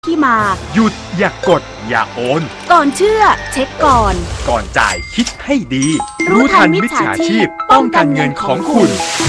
ที่มาหยุดอย่ากดอย่าโอนก่อนเชื่อเช็คก่อนจ่ายคิดให้ดีรู้ทันมิจฉาชีพป้องกันเงินของคุณ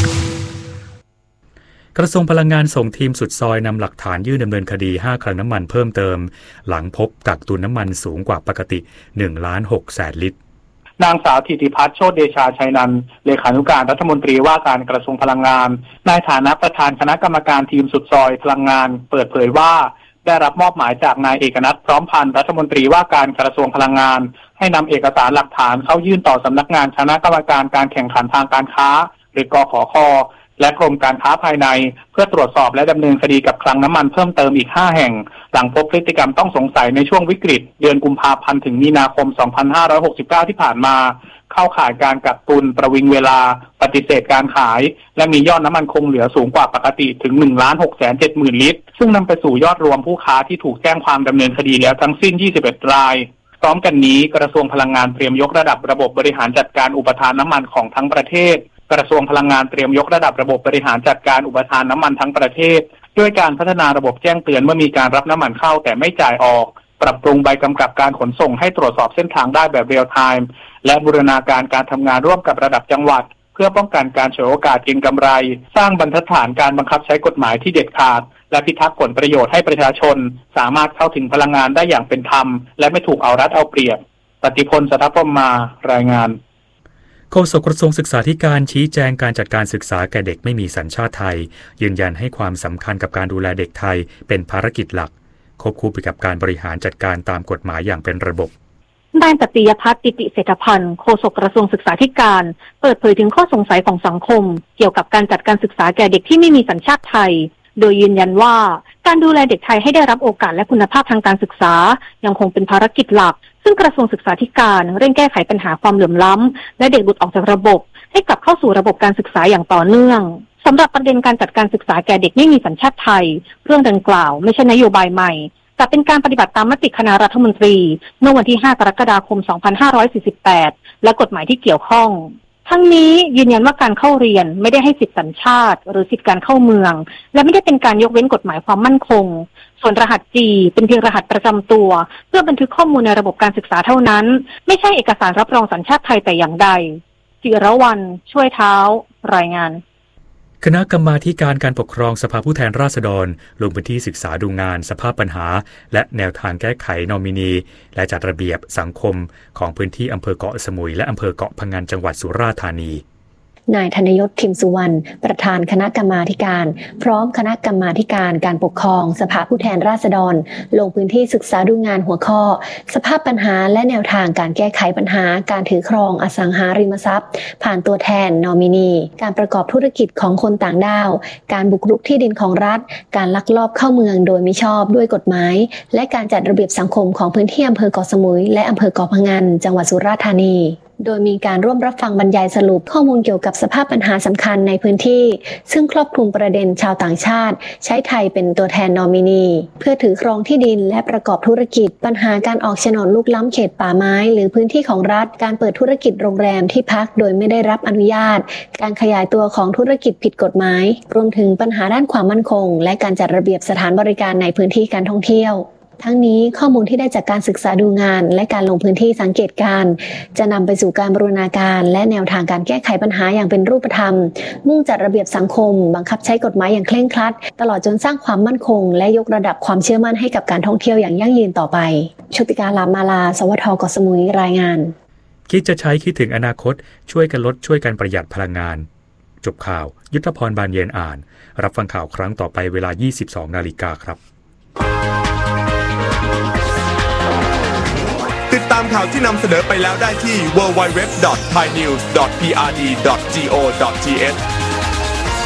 กระทรวงพลังงานส่งทีมสุดซอยนำหลักฐานยื่นดำเนินคดี5คลังน้ำมันเพิ่มเติมหลังพบกักตุนน้ำมันสูงกว่าปกติ 1,600,000 ลิตรนางสาวธิติพัฒน์โชติเดชาชัยนันท์เลขานุการรัฐมนตรีว่าการกระทรวงพลังงานในฐานะประธานคณะกรรมการทีมสุดซอยพลังงานเปิดเผยว่าได้รับมอบหมายจากนายเอกนัทพร้อมพันธ์รัฐมนตรีว่าการกระทรวงพลังงานให้นำเอกสารหลักฐานเข้ายื่นต่อสำนักงานคณะกรรมการการแข่งขันทางการค้าหรือกขค.และกรมการค้าภายในเพื่อตรวจสอบและดำเนินคดีกับคลังน้ำมันเพิ่มเติมอีก5แห่งหลังพบพฤติกรรมต้องสงสัยในช่วงวิกฤตเดือนกุมภาพันธ์ถึงมีนาคม 2569 ที่ผ่านมาเข้าข่ายการกักตุนประวิงเวลาปฏิเสธการขายและมียอดน้ำมันคงเหลือสูงกว่าปกติถึง 1,670,000 ลิตรซึ่งนำไปสู่ยอดรวมผู้ค้าที่ถูกแจ้งความดำเนินคดีแล้วทั้งสิ้น21รายพร้อมกันนี้กระทรวงพลังงานเตรียมยกระดับระบบบริหารจัดการอุปทานน้ำมันของทั้งประเทศกระทรวงพลังงานเตรียมยกระดับระบบบริหารจัดการอุปทานน้ำมันทั้งประเทศด้วยการพัฒนาระบบแจ้งเตือนเมื่อมีการรับน้ำมันเข้าแต่ไม่จ่ายออกปรับปรุงใบกำกับการขนส่งให้ตรวจสอบเส้นทางได้แบบเรียลไทม์และบูรณาการการทำงานร่วมกับระดับจังหวัดเพื่อป้องกันการฉวยโอกาสเก็งกำไรสร้างบรรทัดฐานการบังคับใช้กฎหมายที่เด็ดขาดและพิทักษ์ผลประโยชน์ให้ประชาชนสามารถเข้าถึงพลังงานได้อย่างเป็นธรรมและไม่ถูกเอารัดเอาเปรียบปฏิพล สัทธพรหมมารายงานโฆษกกระทรวงศึกษาธิการชี้แจงการจัดการศึกษาแก่เด็กไม่มีสัญชาติไทยยืนยันให้ความสำคัญกับการดูแลเด็กไทยเป็นภารกิจหลักควบคู่ไปกับการบริหารจัดการตามกฎหมายอย่างเป็นระบบนายปฏิยพัฒน์ ติติเศรษฐพันธ์โฆษกกระทรวงศึกษาธิการเปิดเผยถึงข้อสงสัยของสังคมเกี่ยวกับการจัดการศึกษาแก่เด็กที่ไม่มีสัญชาติไทยโดยยืนยันว่าการดูแลเด็กไทยให้ได้รับโอกาสและคุณภาพทางการศึกษายังคงเป็นภารกิจหลักซึ่งกระทรวงศึกษาธิการเร่งแก้ไขปัญหาความเหลื่อมล้ำและเด็กหลุดออกจากระบบให้กลับเข้าสู่ระบบการศึกษาอย่างต่อเนื่องสำหรับประเด็นการจัดการศึกษาแก่เด็กไม่มีสัญชาติไทยเรื่องดังกล่าวไม่ใช่นโยบายใหม่แต่เป็นการปฏิบัติตามมติคณะรัฐมนตรีเมื่อวันที่5กรกฎาคม 2548และกฎหมายที่เกี่ยวข้องทั้งนี้ยืนยันว่าการเข้าเรียนไม่ได้ให้สิทธิสัญชาติหรือสิทธิการเข้าเมืองและไม่ได้เป็นการยกเว้นกฎหมายความมั่นคงส่วนรหัส G เป็นเพียงรหัสประจำตัวเพื่อบันทึกข้อมูลในระบบการศึกษาเท่านั้นไม่ใช่เอกสารรับรองสัญชาติไทยแต่อย่างใดจิรวรรณช่วยเท้ารายงานคณะกรรมาธิการการปกครองสภาผู้แทนราษฎรลงพื้นที่ศึกษาดูงานสภาพปัญหาและแนวทางแก้ไขนอมินีและจัดระเบียบสังคมของพื้นที่อำเภอเกาะสมุยและอำเภอเกาะพะงันจังหวัดสุราษฎร์ธานีนายธนยศ ทิมสุวรรณประธานคณะกรรมาธิการพร้อมคณะกรรมาธิการการปกครองสภาผู้แทนราษฎรลงพื้นที่ศึกษาดูงานหัวข้อสภาพปัญหาและแนวทางการแก้ไขปัญหาการถือครองอสังหาริมทรัพย์ผ่านตัวแทนนอมินีการประกอบธุรกิจของคนต่างด้าวการบุกรุกที่ดินของรัฐการลักลอบเข้าเมืองโดยมิชอบด้วยกฎหมายและการจัดระเบียบสังคมของพื้นที่อำเภอเกาะสมุยและอำเภอเกาะพะงันจังหวัดสุราษฎร์ธานีโดยมีการร่วมรับฟังบรรยายสรุปข้อมูลเกี่ยวกับสภาพปัญหาสำคัญในพื้นที่ซึ่งครอบคลุมประเด็นชาวต่างชาติใช้ไทยเป็นตัวแทนนอมินีเพื่อถือครองที่ดินและประกอบธุรกิจปัญหาการออกโฉนดลุกล้ำเขตป่าไม้หรือพื้นที่ของรัฐการเปิดธุรกิจโรงแรมที่พักโดยไม่ได้รับอนุญาตการขยายตัวของธุรกิจผิดกฎหมายรวมถึงปัญหาด้านความมั่นคงและการจัดระเบียบสถานบริการในพื้นที่การท่องเที่ยวทั้งนี้ข้อมูลที่ได้จากการศึกษาดูงานและการลงพื้นที่สังเกตการณ์จะนำไปสู่การบูรณาการและแนวทางการแก้ไขปัญหาอย่างเป็นรูปธรรมมุ่งจัดระเบียบสังคมบังคับใช้กฎหมายอย่างเคร่งครัดตลอดจนสร้างความมั่นคงและยกระดับความเชื่อมั่นให้กับการท่องเที่ยวอย่างยั่งยืนต่อไปชุติการลามาลาสวทเกาะสมุยรายงานคิดจะใช้คิดถึงอนาคตช่วยกันลดช่วยกันประหยัดพลังงานจบข่าวยุทธพรบานเย็นอ่านรับฟังข่าวครั้งต่อไปเวลา 22:00 น.ครับติดตามข่าวที่นำเสนอไปแล้วได้ที่ www.thainews.prd.go.th